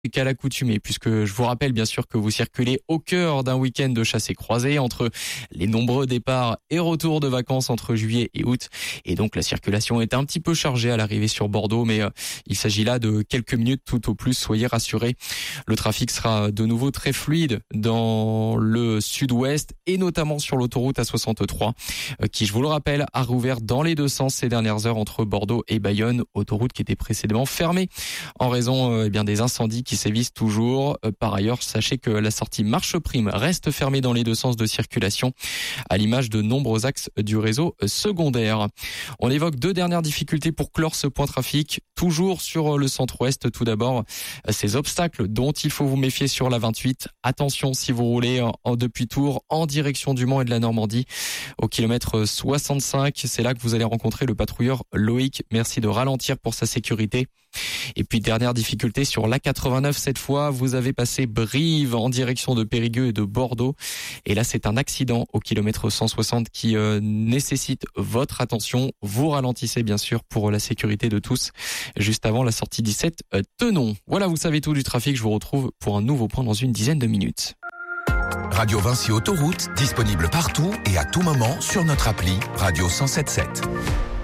qu'à l'accoutumée, puisque je vous rappelle bien sûr que vous circulez au cœur d'un week-end de chassé-croisé entre les nombreux départs et retours de vacances entre juillet et août. Et donc la circulation est un petit peu chargée à l'arrivée sur Bordeaux, mais il s'agit là de quelques minutes tout au plus, soyez rassurés. Le trafic sera de nouveau très fluide dans le sud-ouest et notamment sur l'autoroute A63, qui, je vous le rappelle, a rouvert dans les deux sens ces dernières heures entre Bordeaux et Bayonne, autoroute qui était précédemment fermée en raison des incendies qui sévissent toujours. Par ailleurs, sachez que la sortie Marche Prime reste fermée dans les deux sens de circulation, à l'image de nombreux axes du réseau secondaire. On évoque deux dernières difficultés pour clore ce point trafic, toujours sur le centre-ouest. Tout d'abord, ces obstacles dont il faut vous méfier sur la 28. Attention si vous roulez depuis Tours en direction du Mans et de la Normandie, au kilomètre 65. C'est là que vous allez rencontrer le patrouilleur Loïc. Merci de ralentir pour sa sécurité. Et puis dernière difficulté sur l'A89, cette fois vous avez passé Brive en direction de Périgueux et de Bordeaux, et là c'est un accident au kilomètre 160 qui nécessite votre attention. Vous ralentissez bien sûr pour la sécurité de tous, juste avant la sortie 17 Tenon. Voilà, vous savez tout du trafic. Je vous retrouve pour un nouveau point dans une dizaine de minutes. Radio Vinci Autoroute, disponible partout et à tout moment sur notre appli Radio 107.7.